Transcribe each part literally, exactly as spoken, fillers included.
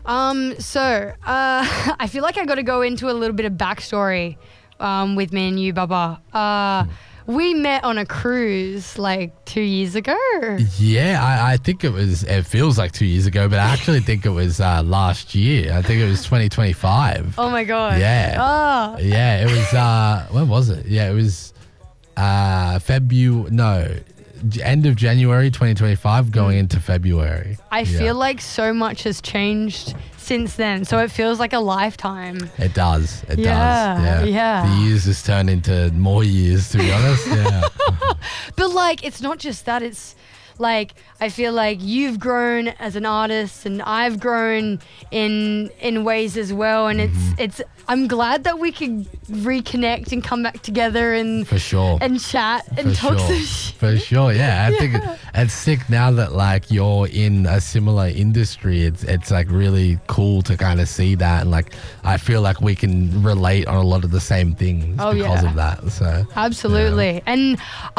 Um, so uh, I feel like I got to go into a little bit of backstory um, with me and you, Baba. Uh, we met on a cruise like two years ago. Yeah, I, I think it was, it feels like two years ago, but I actually think it was uh, last year. I think it was twenty twenty-five. Oh my God. Yeah. Oh. Yeah, it was, uh, when was it? Yeah, it was uh, February, no, end of January twenty twenty-five going into February. I yeah. feel like so much has changed since then. So it feels like a lifetime. It does. It Yeah, does. Yeah. yeah. The years just turned into more years, to be honest. Yeah. But like, it's not just that. It's like, I feel like you've grown as an artist and I've grown in in ways as well. And it's Mm-hmm. it's I'm glad that we could reconnect and come back together and For sure. and chat and For talk sure. some shit. For sure, yeah. I Yeah. think it- it's sick now that like you're in a similar industry. It's it's like really cool to kind of see that, and like I feel like we can relate on a lot of the same things Oh, because yeah. of that. So Absolutely. And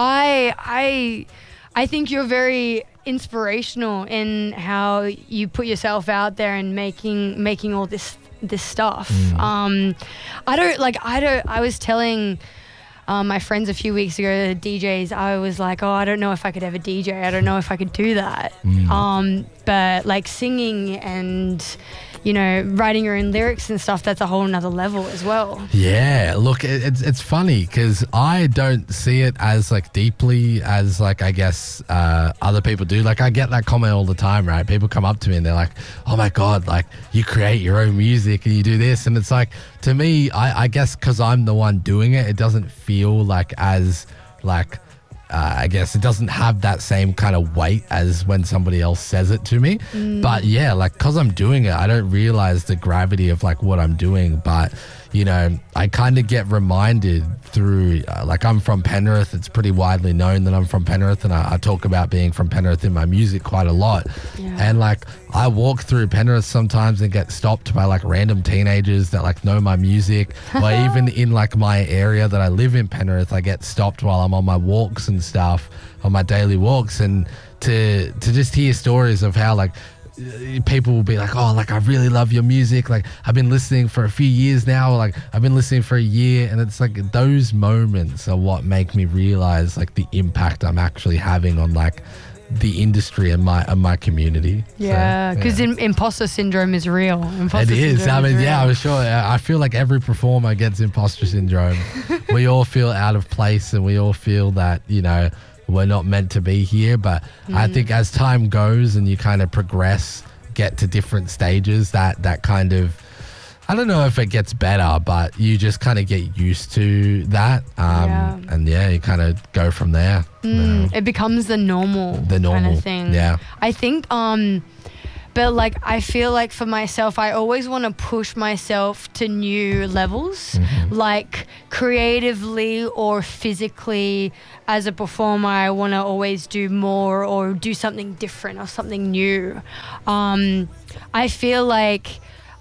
I I I think you're very inspirational in how you put yourself out there and making making all this this stuff. Mm. Um I don't like I don't I was telling um, my friends a few weeks ago, the D Js, I was like, oh, I don't know if I could ever D J. I don't know if I could do that. Mm. Um, but like singing and, you know, writing your own lyrics and stuff, that's a whole nother level as well. Yeah, look, it, it's it's funny because I don't see it as like deeply as like I guess uh, other people do. Like I get that comment all the time, right? People come up to me and they're like, "Oh my God, like you create your own music and you do this," and it's like to me, I, I guess because I'm the one doing it, it doesn't feel like as like. Uh, I guess it doesn't have that same kind of weight as when somebody else says it to me. Mm. But yeah, like, cause I'm doing it, I don't realize the gravity of like what I'm doing. But, you know, I kind of get reminded through, uh, like I'm from Penrith. It's pretty widely known that I'm from Penrith, and I, I talk about being from Penrith in my music quite a lot. Yeah. And like, I walk through Penrith sometimes and get stopped by like random teenagers that like know my music, or even in like my area that I live in, Penrith, I get stopped while I'm on my walks and stuff, on my daily walks, and to to just hear stories of how like people will be like, oh, like I really love your music, like I've been listening for a few years now, or, like I've been listening for a year, and it's like those moments are what make me realize like the impact I'm actually having on like the industry and my and my community. Yeah, So, because yeah. imposter syndrome is real. Imposter It is. I syndrome mean, is yeah, real. I'm sure. I feel like every performer gets imposter syndrome. We all feel out of place, and we all feel that, you know, we're not meant to be here. But I think as time goes and you kind of progress, get to different stages, that that kind of, I don't know if it gets better, but you just kind of get used to that. Um, Yeah. And yeah, you kind of go from there. Mm, Yeah. it becomes the normal, The kind normal, of thing. yeah. I think, um, but like I feel like for myself, I always want to push myself to new levels, Mm-hmm. like creatively or physically. As a performer, I want to always do more or do something different or something new. Um, I feel like.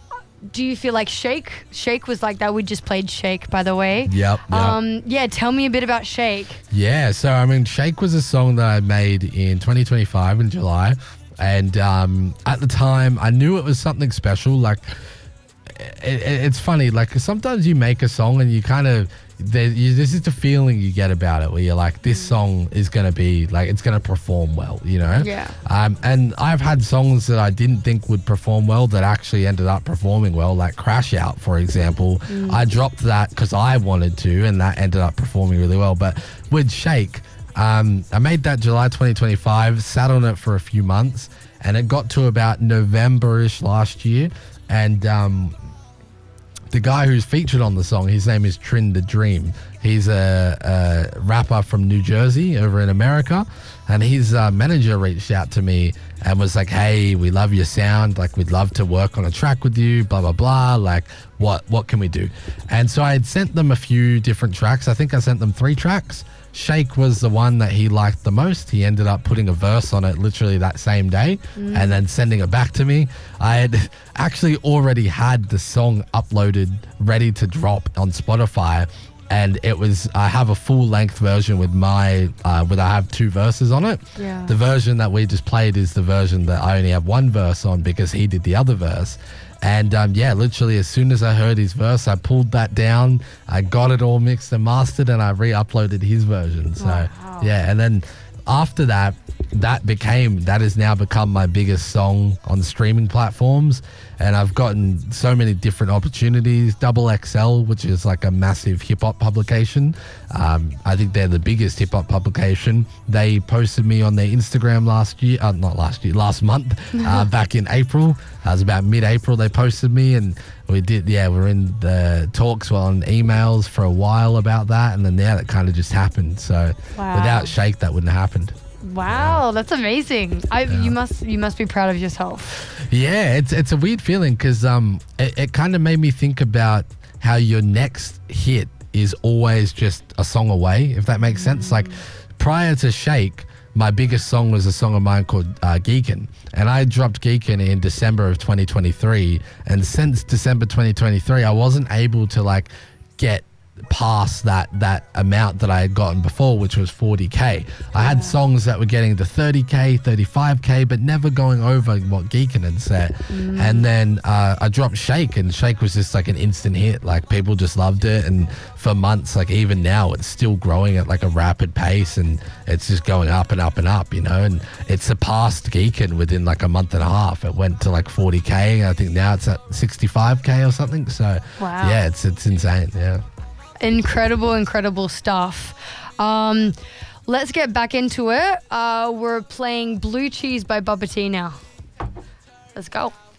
Do you feel like Shake? Shake was like that. We just played Shake, by the way. Yep, yep. Um, yeah, tell me a bit about Shake. Yeah, so I mean, Shake was a song that I made in twenty twenty-five in July, and um, at the time I knew it was something special. Like, it, it, it's funny, like sometimes you make a song and you kind of, there, you, this is the feeling you get about it, where you're like, this song is gonna be like, it's gonna perform well, you know? Yeah. Um, and I've had songs that I didn't think would perform well that actually ended up performing well, like Crash Out, for example. I dropped that because I wanted to, and that ended up performing really well. But with Shake, um, I made that July twenty twenty-five, sat on it for a few months, and it got to about November-ish last year. And um, the guy who's featured on the song, his name is Trin the Dream. He's a, a rapper from New Jersey over in America, and his uh, manager reached out to me and was like, hey, we love your sound, like we'd love to work on a track with you, blah blah blah, like what what can we do? And so I had sent them a few different tracks. I think I sent them three tracks. Shake was the one that he liked the most. He ended up putting a verse on it literally that same day and then sending it back to me. I had actually already had the song uploaded, ready to drop on Spotify. and it was I have a full length version with my uh, with I have two verses on it. Yeah. The version that we just played is the version that I only have one verse on because he did the other verse. And um, yeah, literally as soon as I heard his verse, I pulled that down, I got it all mixed and mastered, and I re-uploaded his version. So Wow. yeah, and then after that, that became that has now become my biggest song on streaming platforms, and I've gotten so many different opportunities. Double X L, which is like a massive hip hop publication, um, I think they're the biggest hip hop publication. They posted me on their Instagram last year, uh, not last year, last month, uh, back in April. It was about mid-April they posted me, and we did, yeah, we're in the talks well, on emails for a while about that, and then yeah, that kind of just happened. So Wow. without Shake, that wouldn't have happened. Wow, that's amazing. I Yeah. you must you must be proud of yourself. Yeah, it's it's a weird feeling because um, it, it kind of made me think about how your next hit is always just a song away, if that makes sense. Like prior to Shake, my biggest song was a song of mine called uh, Geekin', and I dropped Geekin' in December of twenty twenty-three, and since December twenty twenty-three, I wasn't able to like get past that that amount that I had gotten before, which was forty K. I had songs that were getting to thirty K, thirty-five K, but never going over what Geekin' had set. Mm. And then uh, I dropped Shake, and Shake was just like an instant hit. Like people just loved it, and for months, like even now, it's still growing at like a rapid pace, and it's just going up and up and up, you know. And it surpassed Geekin' within like a month and a half. It went to like forty K, and I think now it's at sixty-five K or something. So Wow. yeah, it's it's insane. Yeah. Incredible, incredible stuff. Um, let's get back into it. Uh, we're playing Blue Cheese by Bubba T now. Let's go.